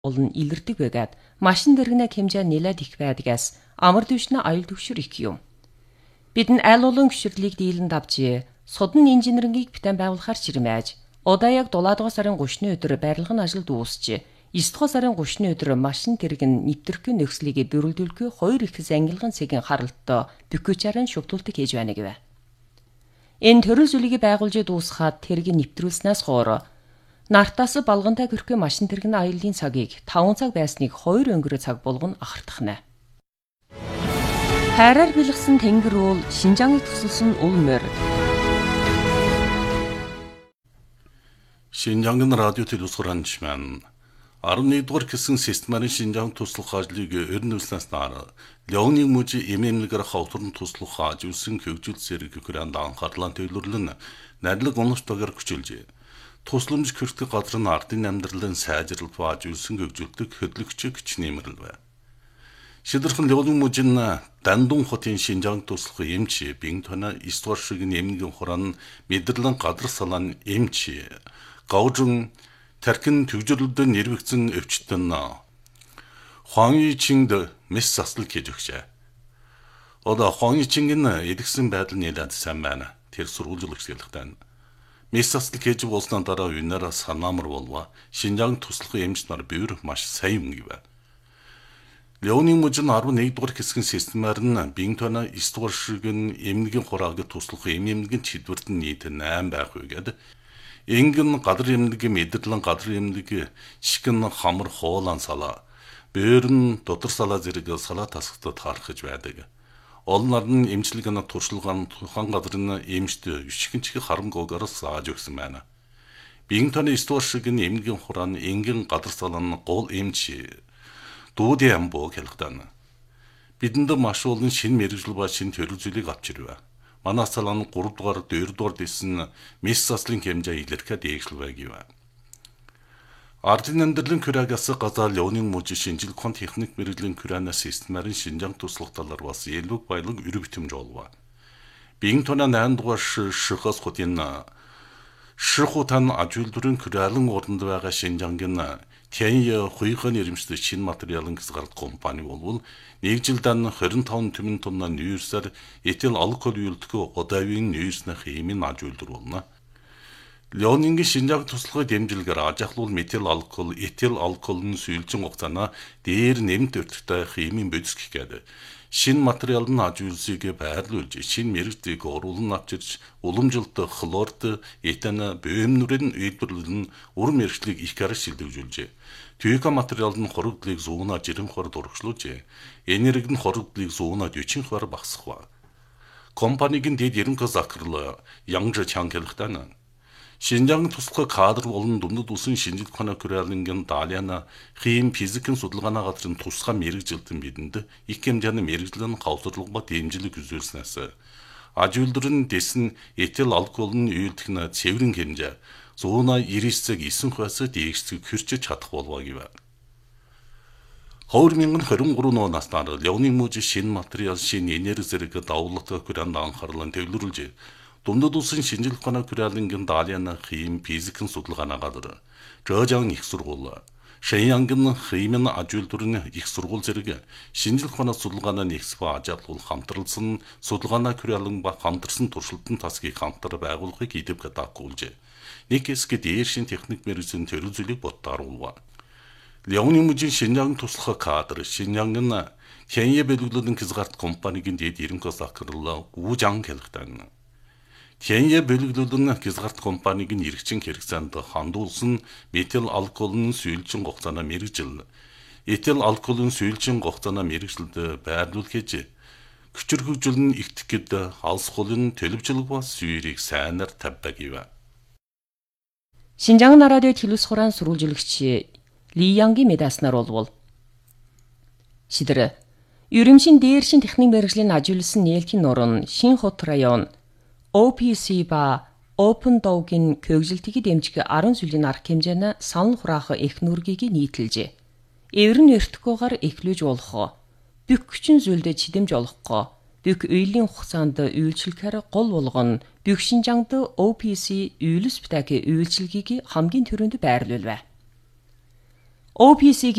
болон илэрдэг байгаад машин дэргэнэ хэмжээ нэлээд их байдгаас амар түвшнэ аюул төвшөр их юм. Бид нь аль олон гүширлийг дийлэн давж судан инженерингийг битэн байгуулахар чирмэж удаа яг 7 дугаар сарын 30-ны өдөр барилгын ажил дуусч 9 дугаар сарын 30-ны өдөр машин тэргэн нэвтрэх нөхцөлийг бүрэлдүүлэх 2 их ангилгын цагийн харалтаа бүкөчарын шүгтүүлдэг хийж байна гэв. Энэ төрөл зүйлийг байгуулж дуусгаад тэргийг нэвтрүүлснээс хойш нартаас балгантай хөрхөө машин тэргэн аяллаа цагийг 5 цаг байсныг 2 өнгөрөө цаг болгоно ахардахна. Хайраар бэлгсэн тэнгэр уул Шинжааныг тусалсан ул морь. Шинжаангийн радио телевизхоранчман 11-р хэсэг системарын Шинжаан туслах ажлыг өрнөслөөс нар Леонид мужи эмэмлэгэр хавтарн туслах ажуулсан хөгжил зэрэг хүрээнд анхаарлаа төвлөрлөн найрлаг оноштойгоор хүчилжээ. Тусламж хүртэх газар нь ардын амьдралын сайжрал ба ажуулсан хөгжүүлдэг хөдөлгөч гिचнэмэрл бай. Шидэрхэн Леонид мужин Дандун хотын Шинжаан туслах эмч Бинтона исторшиг нэмнгийн хуран мэдэрлэн гадар салан эмч Гаужун Таркин төвжирлүүдэн нэрвэгцэн өвчтөн Хуанйичинд мэс заслал хийж өгчээ. Одоо Хуанйичингийн эдгсэн байдал нэлээд сайн байна. Тэр сургуулжлагч хэлэхдээ мэс заслал хийж болсны дараа үнээрээ санаамар болва. Шинжаан туслах эмч нар бивэр маш сайн юм гэв. Леонид мужин 11-р хэсгийн системаар нь Бинтона исторшиг эмнэгийн хурааг туслах эмнэгийн чидвэрт нийт 8 байх үгээд Ингэн гадар эмнэлэг мэдэрлэн гадар эмнэлэг шигэн хамар хоолан салаа бөөрн дотор салаа зэрэг салаа тасгатад харахж байдаг. Олнар нь эмчилгээн туршлагын тухайн газрын эмчт шигэн чих харамгүйгээр зааж өгсөн байна. Бинтоны исторшиг эмнэгийн хураан ингэн гадар салааны гол эмч дууди амбо хэлэхдээ бидэнд маш олон шинэ мэрэгжил ба шинэ төрөл зүйлийг авч ирвэ. Манай салааны 3 дугаар 4 дугаар дэсэн мэс заслын хэмжээ илэрхээд дээгшил байг юм. Ардын амьдралын күраагаас газар Леонид мужи шинжилгээний техник мэрэгжлийн күраанаас системарын Шинжаан туслах талаар бас илүү баялаг өр битэмж болов. Бинтона 8 дугаар шихас хотын шихутан ажуулдурын күраалан уранд байгаа Шинжаангийн Тянья хуйхан нэрмжтэй шинэ материалын хязгаарт компани болвол нэг жилдээ 25 тэмэн тонна нүүрсээр этил алкол үйлдэх удаавын нүүрснэх хэмээн ажуулдар болно. Леонидгийн Шинжаан туслахыг дэмжлэгээр ажиглуул метил алкол, этил алколын сүйэлжин хугацаана дээр нэмт өртөгтэй хэмээн бодис гэхэд шинэ материал нь ажуулсыг байрлуулж, шинэ мэрэгжлийг оруулан авчирч, уламжилт хлорт, этан, бөмнүрэн үйлдвэрлэн ур мэрэгжлийг их гараж шилжүүлжээ. Түйка материал нь хоригдлыг 190-аар дурагшлуулжээ. Энерги нь хоригдлыг 140-аар багасгав. Компанийн дэд ерөнхий захирал Янж Чангэлхтан Шинжаан туслах кадр болон дундад улсын шинжилгээний күрээлэнгийн Далиана хим физикийн судалгааны газрын тусгай мэрэгжилтэн бидэнд их хэмжээний мэрэгжлийн хавцлага дэмжлэг үзүүлснээс ажуулдрын дэсэн этил алколын үйлдэх нь цэврэн хэмжээ 199.9%-аас дээшсэг хүрчиж чадах болов гэв. 2023 оноос нар Леонид мужи шинэ материал, шинэ энерги зэрэг давуулгатай күрээнд анхаарлаа төвлөрүүлж дундад улсын шинжилгээний күрээлэнгийн Далиана хим физикийн судалгааны газар, Жожаан их сургууль, Шэньянгын химийн ажуулдурын их сургууль зэрэг шинжилгээний судалгааны нэгс ба ажиглал хамтралсан судалгааны күрээлэн ба хамтарсан туршилтын тасгийг хамтар байгуулахыг идэвх даатгуулжээ. Нэг хэсэг дээршин техник мэрэгжлийн төрөл зүйлийг бодтааруулва. Леонид мужийн Шинжаан туслах кадр, Шинжаангийн Тянья бэлгэлэн хязгаарт компанийн дэд ерөнхий захирал Гужан хэлэхдээ Тянья бэлгэлэн хязгаарт компанийн эргэжин хэрэгцээнд хандуулсан метил алколын сүйэлжин хугацааны мэрэгжил, этил алколын сүйэлжин хугацааны мэрэгжилд байрлуул хийж күчир хөгжил нь ихтгэхэд алс хулын төлөвчлөг ба сүйрийг сайнаар тавьдаг гэв. Шинжаан радио телевизхоран сурвалжлагч Ли Янгийн медаснаар болвол шидэр ерөнхий дээршин техник мэрэгжлийн ажигласан нээлтийн нуран Шинэ хот район OPC ба Open Dog-ийн хөгжилтийг дэмжих 10 жилийн арга хэмжээний санал хураах их нүргийг нийтэлжээ. Эврэн эртгүүгээр эхлүүлж болох бүх хүчин зүйлдэ чидэмж олохгүй бүх үеийн хугацаанд үйлчлэхээр гол болгоно бүх Шинжаанд OPC үйлс битаки үйлчлэгийг хамгийн түрүүнд байрлуулв. OPC